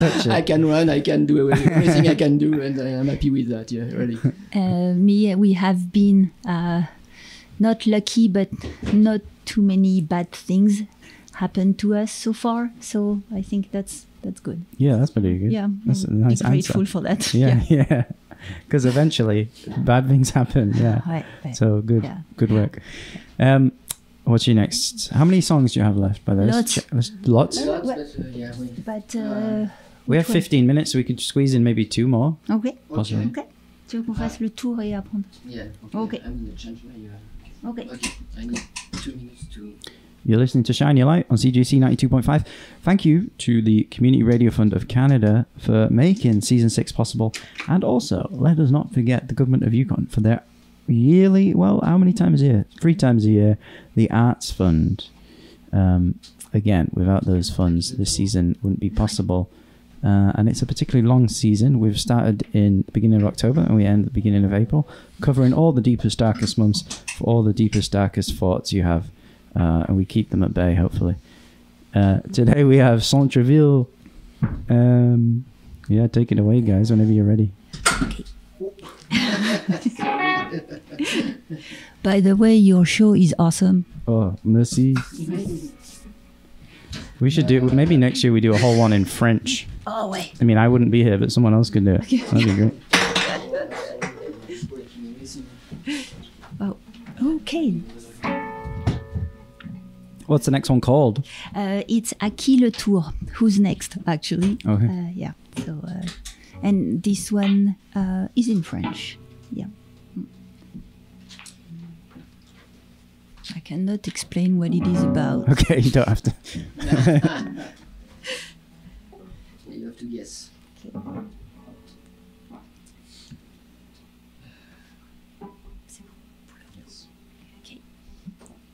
I can run, I can do everything I can do, and I'm happy with that. Yeah, really. We have been not lucky, but not too many bad things happened to us so far. So I think that's good. Yeah, that's pretty good. Yeah, that's a nice grateful answer. for that. Yeah. Because eventually bad things happen. Yeah. Right. So good. Yeah. Good work. What's your next? How many songs do you have left? By the way, Lots. We have 15 minutes, so we could squeeze in maybe 2 more. Okay. Possibly. Okay. Tu veux qu'on fasse le tour et apprendre? Yeah. Okay. I'm gonna change my. Okay. I need 2 minutes to. You're listening to Shine Your Light on CJC 92.5. Thank you to the Community Radio Fund of Canada for making Season 6 possible. And also, let us not forget the Government of Yukon for their yearly, well, how many times a year? 3 times a year, the Arts Fund. Again, without those funds, this season wouldn't be possible. And it's a particularly long season. We've started in the beginning of October and we end at the beginning of April, covering all the deepest, darkest months for all the deepest, darkest thoughts you have. And we keep them at bay, hopefully. Today we have Centreville. Yeah, take it away, guys, whenever you're ready. Okay. By the way, your show is awesome. Oh, merci. We should do, maybe next year we do a whole one in French. Oh, wait. I mean, I wouldn't be here, but someone else could do it. That'd be great. Oh, okay. What's the next one called? It's À qui le tour? Who's next, actually. Okay. Yeah. So, and this one is in French. Yeah. I cannot explain what it is about. Okay, you don't have to. You have to guess. Okay.